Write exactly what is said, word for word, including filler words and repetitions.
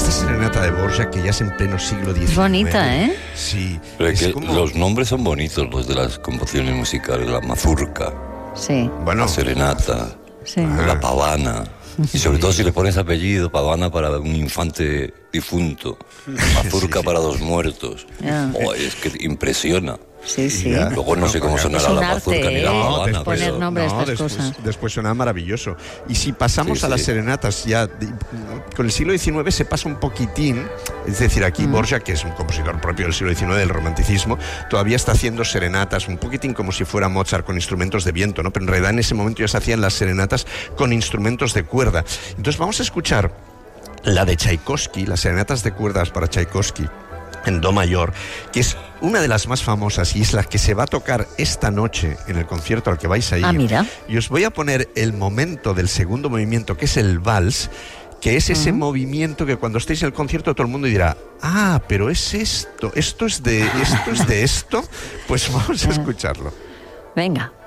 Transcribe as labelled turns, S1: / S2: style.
S1: esta serenata de Dvořák, que ya es en pleno siglo diecinueve.
S2: Bonita, ¿eh?
S1: Sí.
S3: Pero es que
S1: como...
S3: los nombres son bonitos, los de las composiciones musicales. La mazurca,
S2: Sí.
S1: Bueno,
S3: la serenata,
S2: Sí.
S3: la pavana. Y sobre todo si le pones apellido, pavana para un infante difunto, mazurca
S1: Sí, sí.
S3: para dos muertos.
S2: Ah.
S3: Oh, es que impresiona.
S2: Sí, sí.
S1: Ya.
S3: Luego no sé cómo
S1: Es
S3: sonará
S2: un
S3: la
S2: arte,
S3: mazurca ni la
S2: ¿eh?
S3: pavana,
S2: Poner
S3: pero...
S2: nombre a estas
S1: después,
S2: cosas.
S1: después suena maravilloso. Y si pasamos
S3: Sí,
S1: a las
S3: sí.
S1: serenatas, ya de- con el siglo diecinueve se pasa un poquitín, es decir, aquí
S2: Mm.
S1: Dvořák, que es un compositor propio del siglo diecinueve, del romanticismo, todavía está haciendo serenatas, un poquitín como si fuera Mozart, con instrumentos de viento, ¿no? Pero en realidad en ese momento ya se hacían las serenatas con instrumentos de cuerda. Entonces vamos a escuchar la de Tchaikovsky, las serenatas de cuerdas para Tchaikovsky, en do mayor, que es una de las más famosas y es la que se va a tocar esta noche en el concierto al que vais a ir.
S2: Ah, mira.
S1: Y os voy a poner el momento del segundo movimiento, que es el vals, que es ese
S2: Ujú.
S1: movimiento que cuando estéis en el concierto todo el mundo dirá, ah, pero es esto, esto es de esto, es de esto. Pues vamos a escucharlo.
S2: Venga.